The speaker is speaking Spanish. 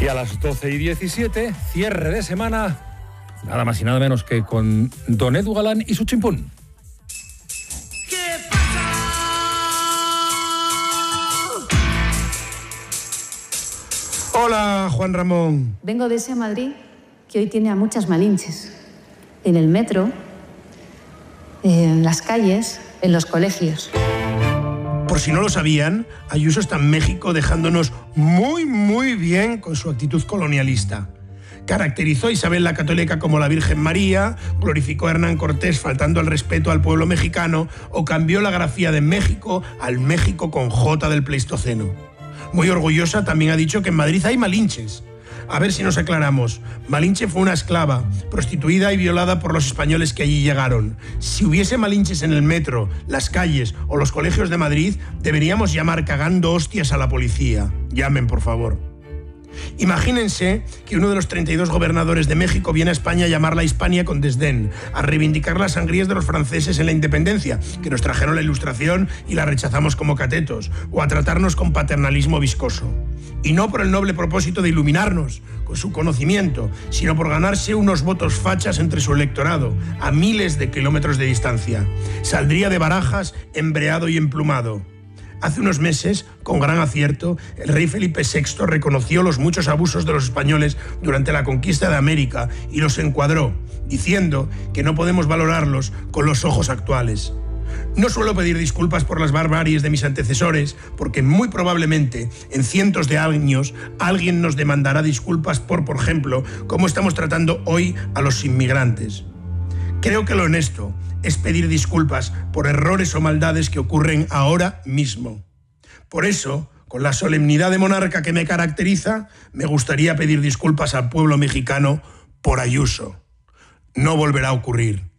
Y a las 12:17, cierre de semana, nada más y nada menos que con Don Edu Galán y su chimpún. ¿Qué pasa? Hola, Juan Ramón. Vengo de ese Madrid que hoy tiene a muchas malinches. En el metro, en las calles, en los colegios. Por si no lo sabían, Ayuso está en México dejándonos muy bien con su actitud colonialista. Caracterizó a Isabel la Católica como la Virgen María, glorificó a Hernán Cortés faltando al respeto al pueblo mexicano o cambió la grafía de México al México con J del Pleistoceno. Muy orgullosa también ha dicho que en Madrid hay malinches. A ver si nos aclaramos. Malinche fue una esclava, prostituida y violada por los españoles que allí llegaron. Si hubiese malinches en el metro, las calles o los colegios de Madrid, deberíamos llamar cagando hostias a la policía. Llamen, por favor. Imagínense que uno de los 32 gobernadores de México viene a España a llamar la Hispania con desdén, a reivindicar las sangrías de los franceses en la independencia, que nos trajeron la Ilustración y la rechazamos como catetos, o a tratarnos con paternalismo viscoso. Y no por el noble propósito de iluminarnos con su conocimiento, sino por ganarse unos votos fachas entre su electorado, a miles de kilómetros de distancia. Saldría de Barajas embreado y emplumado. Hace unos meses, con gran acierto, el rey Felipe VI reconoció los muchos abusos de los españoles durante la conquista de América y los encuadró, diciendo que no podemos valorarlos con los ojos actuales. No suelo pedir disculpas por las barbaries de mis antecesores, porque muy probablemente en cientos de años alguien nos demandará disculpas por ejemplo, cómo estamos tratando hoy a los inmigrantes. Creo que lo honesto es pedir disculpas por errores o maldades que ocurren ahora mismo. Por eso, con la solemnidad de monarca que me caracteriza, me gustaría pedir disculpas al pueblo mexicano por Ayuso. No volverá a ocurrir.